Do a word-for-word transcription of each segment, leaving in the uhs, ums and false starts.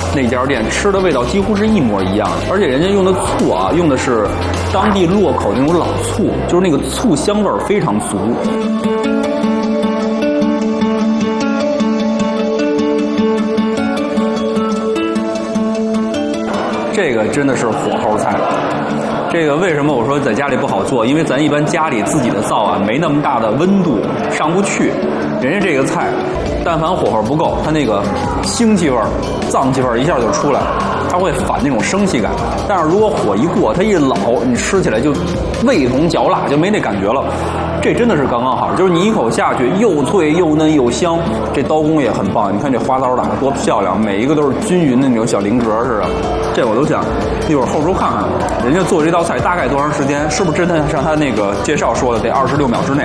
那家店吃的味道几乎是一模一样的，而且人家用的醋啊，用的是当地洛口那种老醋，就是那个醋香味儿非常足。这个真的是火候菜。这个为什么我说在家里不好做？因为咱一般家里自己的灶啊，没那么大的温度，上不去。人家这个菜，但凡火候不够，它那个腥气味儿、脏气味儿一下就出来，它会反那种生气感。但是如果火一过，它一老，你吃起来就味同嚼蜡，就没那感觉了。这真的是刚刚好，就是你一口下去又脆又嫩又香。这刀工也很棒，你看这花刀打得多漂亮，每一个都是均匀的那种小菱格似的。这我都想一会儿后厨看看，人家做这道菜大概多长时间？是不是真的像他那个介绍说的，得二十六秒之内？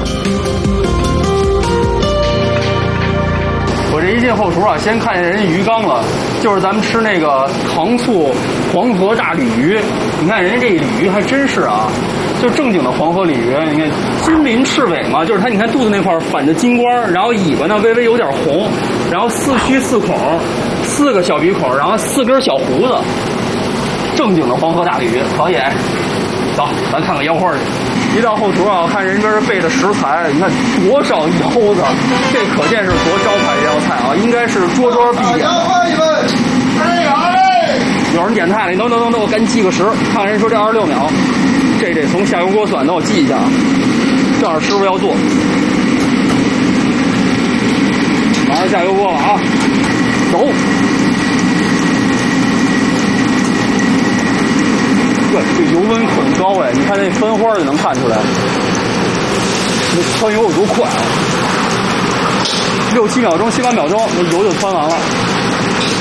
我这一进后厨啊，先看见人鱼缸了，就是咱们吃那个糖醋黄河大鲤鱼。你看人家这鲤鱼还真是啊，就正经的黄河鲤鱼。你看金鳞赤尾嘛，就是它，你看肚子那块反着金光，然后尾巴呢微微有点红，然后四须四孔，四个小鼻孔，然后四根小胡子，正经的黄河大鲤鱼，可以。走，咱看看腰花去。一到后厨啊，看人这备的食材，你看多少腰子，这可见是多招牌这道菜啊，应该是桌桌必点。有人点菜了，你等等等等，我赶紧记个时，看人说这二十六秒，这得从下油锅算，等我记一下啊。正好师傅要做，马上下油锅了啊，走。对，这油温很高哎，你看那分花就能看出来，那汆油有多快啊！六七秒钟、七八秒钟，那油就汆完了。